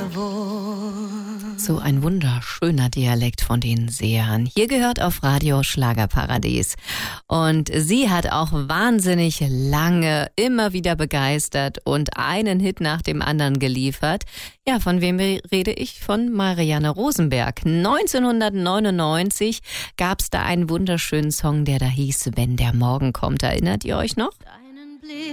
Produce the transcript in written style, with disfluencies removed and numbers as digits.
So ein wunderschöner Dialekt von den Sehern. Hier gehört auf Radio Schlagerparadies. Und sie hat auch wahnsinnig lange immer wieder begeistert und einen Hit nach dem anderen geliefert. Ja, von wem rede ich? Von Marianne Rosenberg. 1999 gab's da einen wunderschönen Song, der da hieß Wenn der Morgen kommt. Erinnert ihr euch noch?